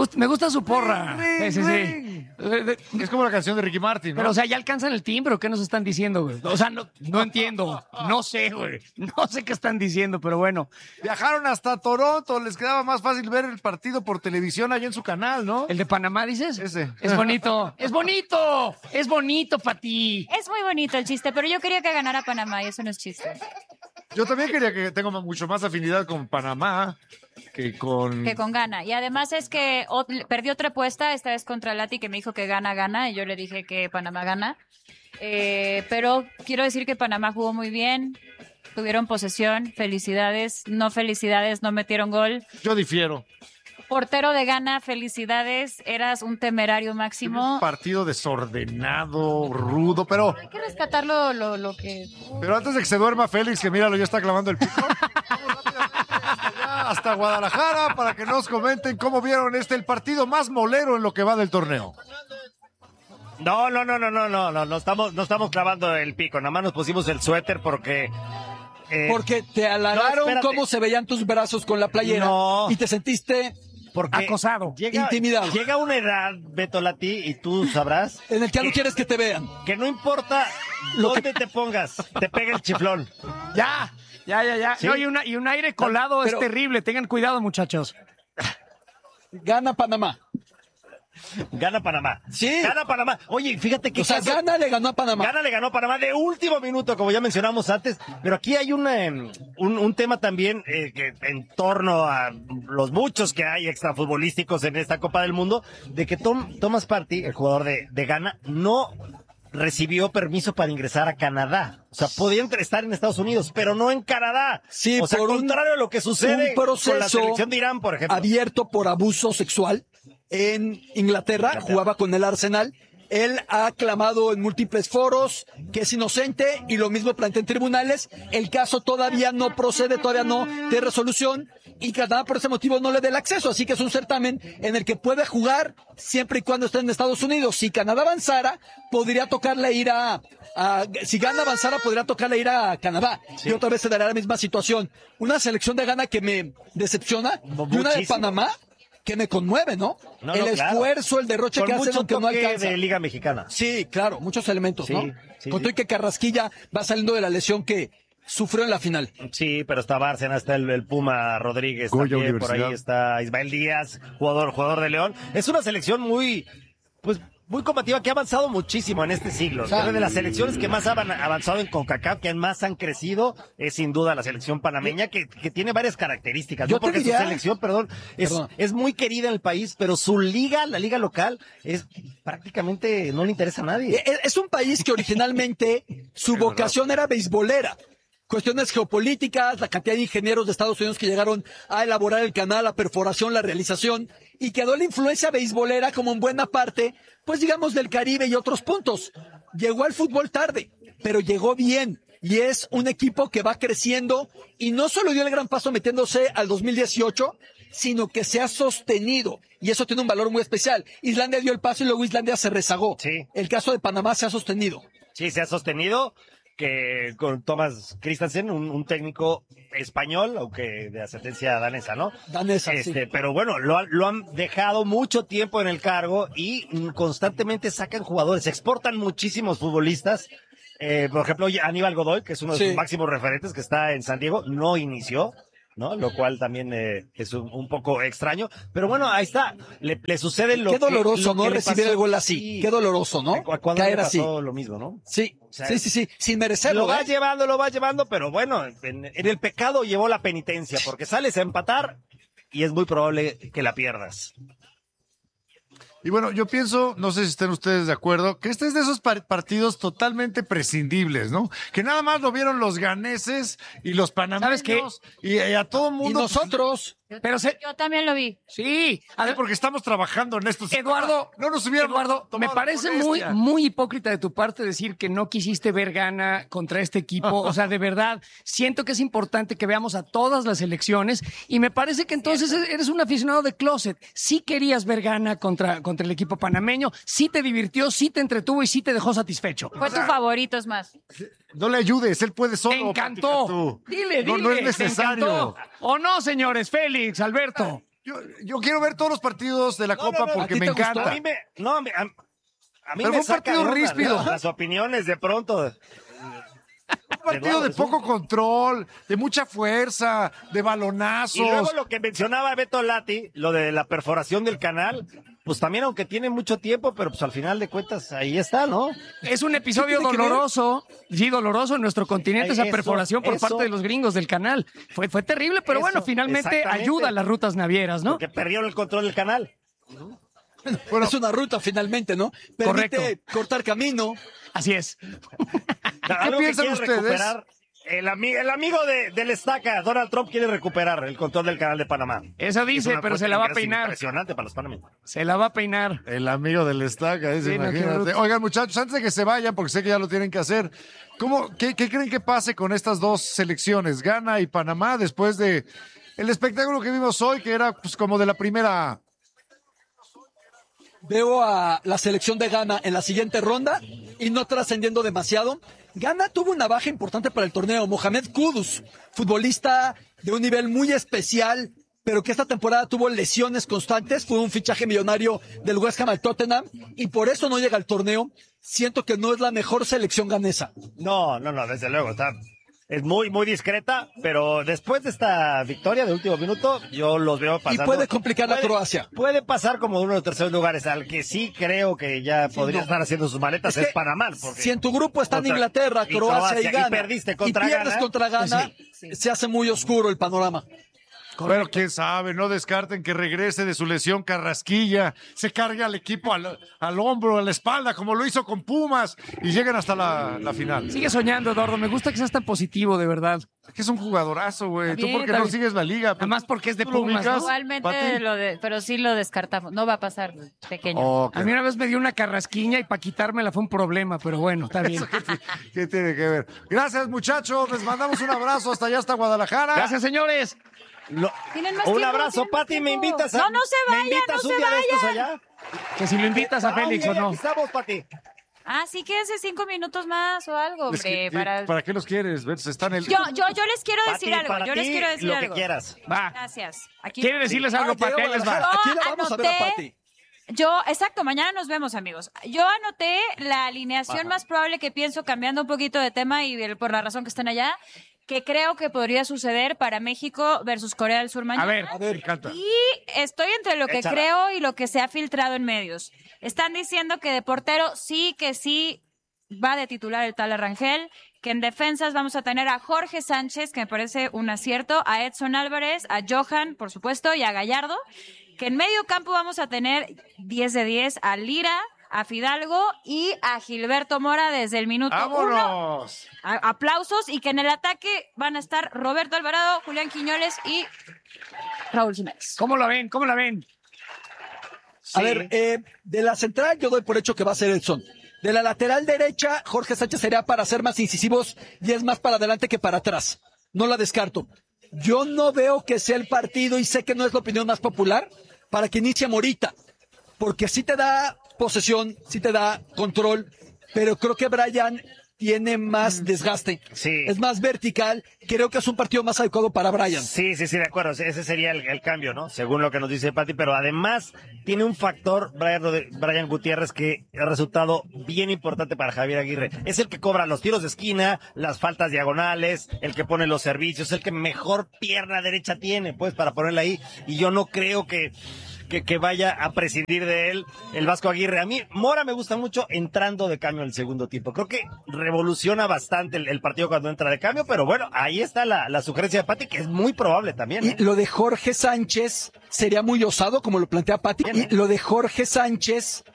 Me gusta su porra. Ring, Sí. ring. Es como la canción de Ricky Martin, ¿no? Pero, o sea, ya alcanzan el timbre, ¿o qué nos están diciendo, güey? O sea, no entiendo. No sé, güey. No sé qué están diciendo, pero bueno. Viajaron hasta Toronto, les quedaba más fácil ver el partido por televisión allá en su canal, ¿no? ¿El de Panamá, dices? Ese. Es bonito. ¡Es bonito! ¡Es bonito, Pati! Es muy bonito el chiste, pero yo quería que ganara Panamá y eso no es chiste. Yo también quería que tengo mucho más afinidad con Panamá que con Ghana. Y además es que perdió otra apuesta, esta vez contra Lati, que me dijo que gana, y yo le dije que Panamá gana. Pero quiero decir que Panamá jugó muy bien, tuvieron posesión, felicidades, no metieron gol. Yo difiero. Portero de Ghana, felicidades, eras un temerario máximo. Un partido desordenado, rudo, pero Hay que rescatar lo que... antes de que se duerma Félix, que míralo, ya está clavando el pico. Vamos rápidamente hasta Guadalajara para que nos comenten cómo vieron el partido más molero en lo que va del torneo. No estamos clavando el pico, nada más nos pusimos el suéter porque... Porque te alargaron cómo se veían tus brazos con la playera y te sentiste acosado, intimidado. Llega una edad, Beto Lati, y tú sabrás... en el que no quieres que te vean. Que no importa dónde te pongas, te pega el chiflón. Ya. ¿Sí? No, y un aire colado es terrible. Tengan cuidado, muchachos. Gana Panamá. Gana Panamá. Sí. Gana Panamá. Oye, fíjate que... Gana le ganó a Panamá. Gana le ganó a Panamá de último minuto, como ya mencionamos antes. Pero aquí hay un tema también que en torno a los muchos que hay extrafutbolísticos en esta Copa del Mundo, de que Thomas Partey, el jugador de Ghana, no recibió permiso para ingresar a Canadá. O sea, podía estar en Estados Unidos, pero no en Canadá. Sí, o sea, por contrario a lo que sucede con la selección de Irán, por ejemplo. Abierto por abuso sexual en Inglaterra, jugaba con el Arsenal. Él ha aclamado en múltiples foros que es inocente y lo mismo plantea en tribunales. El caso todavía no procede, todavía no tiene resolución y Canadá por ese motivo no le dé el acceso. Así que es un certamen en el que puede jugar siempre y cuando esté en Estados Unidos. Si Canadá avanzara, podría tocarle ir si Ghana avanzara, podría tocarle ir a Canadá. Sí. Y otra vez se dará la misma situación. Una selección de Ghana que me decepciona y una de Panamá que me conmueve, ¿no? El esfuerzo, el derroche que hacen aunque no alcanza. De Liga Mexicana. Sí, claro, muchos elementos, sí, ¿no? Sí, con todo y que Carrasquilla va saliendo de la lesión que sufrió en la final. Sí, pero está Bárcena, está el Puma Rodríguez, también, por ahí está Ismael Díaz, jugador de León. Es una selección muy combativa, que ha avanzado muchísimo en este siglo. O sea, de las selecciones que más han avanzado en CONCACAF, que más han crecido, es sin duda la selección panameña, que tiene varias características. ¿No? Porque su selección, es muy querida en el país, pero su liga, la liga local, es prácticamente no le interesa a nadie. Es un país que originalmente su vocación era beisbolera. Cuestiones geopolíticas, la cantidad de ingenieros de Estados Unidos que llegaron a elaborar el canal, la perforación, la realización, y quedó la influencia beisbolera como en buena parte, pues digamos, del Caribe y otros puntos. Llegó al fútbol tarde, pero llegó bien, y es un equipo que va creciendo, y no solo dio el gran paso metiéndose al 2018, sino que se ha sostenido, y eso tiene un valor muy especial. Islandia dio el paso y luego Islandia se rezagó. Sí. El caso de Panamá se ha sostenido. Sí, se ha sostenido, que con Thomas Christensen, un técnico español, aunque de ascendencia danesa, ¿no? Danesa, sí. Pero bueno, lo han dejado mucho tiempo en el cargo y constantemente sacan jugadores, exportan muchísimos futbolistas. Por ejemplo, Aníbal Godoy, que es uno de sus máximos referentes, que está en San Diego, no inició, ¿no? Lo cual también es un poco extraño. Pero bueno, ahí está. Le sucede lo que... Qué doloroso, ¿no? Que recibir el gol así. Sí. Qué doloroso, ¿no? Caer así. Lo mismo, ¿no? Sí, o sea, sí. Sin merecerlo. Lo va llevando, pero bueno, en el pecado llevó la penitencia, porque sales a empatar y es muy probable que la pierdas. Y bueno, yo pienso, no sé si estén ustedes de acuerdo, que este es de esos partidos totalmente prescindibles, ¿no? Que nada más lo vieron los ganeses y los panameños. ¿Sabes qué? Y a todo mundo. Y nosotros. Yo también lo vi. Sí. Porque estamos trabajando en estos. Eduardo, no nos hubieran me parece muy hipócrita de tu parte decir que no quisiste ver Ghana contra este equipo. O sea, de verdad, siento que es importante que veamos a todas las selecciones y me parece que entonces eres un aficionado de closet. Sí querías ver Ghana contra el equipo panameño, sí te divirtió, sí te entretuvo y sí te dejó satisfecho. Fue tu favorito, es más. No le ayudes, él puede solo. Me encantó. Dile. No es necesario. ¿O no, señores? Félix, Alberto. Yo quiero ver todos los partidos de la Copa porque me encanta. A mí Pero me fue un partido ríspido. Las opiniones de pronto. Un partido de poco control, de mucha fuerza, de balonazos. Y luego lo que mencionaba Beto Lati, lo de la perforación del canal, pues también aunque tiene mucho tiempo, pero pues al final de cuentas ahí está, ¿no? Es un episodio doloroso, sí, doloroso en nuestro continente, esa perforación por parte de los gringos del canal. Fue terrible, pero bueno, finalmente ayuda a las rutas navieras, ¿no? Porque perdieron el control del canal. Bueno, es una ruta finalmente, ¿no? Permite cortar camino. Así es. ¿Qué piensan ustedes? El amigo del Estaca, Donald Trump, quiere recuperar el control del canal de Panamá. Eso dice, pero se la va a peinar. Impresionante para los panameños. Se la va a peinar. El amigo del Estaca, dice, imagínate. Oigan, muchachos, antes de que se vayan, porque sé que ya lo tienen que hacer, ¿qué creen que pase con estas dos selecciones, Ghana y Panamá, después de el espectáculo que vimos hoy, que era pues como de la primera A? Veo a la selección de Ghana en la siguiente ronda y no trascendiendo demasiado. Ghana tuvo una baja importante para el torneo. Mohamed Kudus, futbolista de un nivel muy especial, pero que esta temporada tuvo lesiones constantes. Fue un fichaje millonario del West Ham al Tottenham y por eso no llega al torneo. Siento que no es la mejor selección ganesa. No, desde luego. Es muy, muy discreta, pero después de esta victoria de último minuto, yo los veo pasando. Y puede complicar a Croacia. Puede pasar como uno de los terceros lugares. Al que sí creo que ya podría estar haciendo sus maletas es Panamá. Si en tu grupo están Inglaterra, Croacia y Ghana, y perdiste contra pierdes Ghana, contra Ghana, se hace muy oscuro el panorama. Pero quién sabe, no descarten que regrese de su lesión Carrasquilla, se cargue al equipo al hombro, a la espalda, como lo hizo con Pumas, y lleguen hasta la final. Sigue soñando, Eduardo, me gusta que seas tan positivo, de verdad. Es que es un jugadorazo, güey. ¿Tú Bien, por qué no sigues la liga? Además porque es de ¿Tú lo Pumas, ubicas, ¿no? Igualmente, pero sí lo descartamos. No va a pasar, pequeño. Okay. A mí una vez me dio una carrasquiña y para quitármela fue un problema, pero bueno, está bien. ¿Qué tiene que ver? Gracias, muchachos. Les mandamos un abrazo hasta allá, hasta Guadalajara. Gracias, señores. Un abrazo, Pati. ¿Me invitas a, No se vaya, ¿me invitas un día de estos allá? Que si lo invitas a Félix o no. Aquí estamos, Pati. Sí, quédense 5 minutos más o algo, hombre. ¿Para qué los quieres? ¿Ves? Están Yo les quiero decir algo. Para Yo les ti, quiero decir lo algo. que quieras. Va. Gracias. ¿Quiere decirles algo, Pati? Ahí les va. Aquí la vamos a ver a Pati. Exacto, mañana nos vemos, amigos. Yo anoté la alineación más probable que pienso, cambiando un poquito de tema y por la razón que están allá, que creo que podría suceder para México versus Corea del Sur mañana. A ver, me encanta. Y estoy entre lo que creo y lo que se ha filtrado en medios. Están diciendo que de portero sí va de titular el tal Rangel, que en defensas vamos a tener a Jorge Sánchez, que me parece un acierto, a Edson Álvarez, a Johan, por supuesto, y a Gallardo, que en medio campo vamos a tener 10 de 10 a Lira, a Fidalgo y a Gilberto Mora desde el minuto 1. ¡Vámonos! Aplausos, y que en el ataque van a estar Roberto Alvarado, Julián Quiñones y Raúl Jiménez. ¿Cómo la ven? ¿Cómo la ven? A ver, de la central yo doy por hecho que va a ser Edson. De la lateral derecha, Jorge Sánchez sería para ser más incisivos y es más para adelante que para atrás. No la descarto. Yo no veo que sea el partido, y sé que no es la opinión más popular, para que inicie Morita. Porque sí te da posesión, sí te da control, pero creo que Brian tiene más desgaste. Sí. Es más vertical. Creo que es un partido más adecuado para Brian. Sí, de acuerdo. Ese sería el cambio, ¿no? Según lo que nos dice Pati, pero además tiene un factor, Brian Gutiérrez, que ha resultado bien importante para Javier Aguirre. Es el que cobra los tiros de esquina, las faltas diagonales, el que pone los servicios, el que mejor pierna derecha tiene, pues, para ponerla ahí. Y yo no creo que vaya a prescindir de él el Vasco Aguirre. A mí, Mora me gusta mucho entrando de cambio en el segundo tiempo. Creo que revoluciona bastante el partido cuando entra de cambio, pero bueno, ahí está la sugerencia de Pati, que es muy probable también. Y lo de Jorge Sánchez sería muy osado, como lo plantea Pati. Y lo de Jorge Sánchez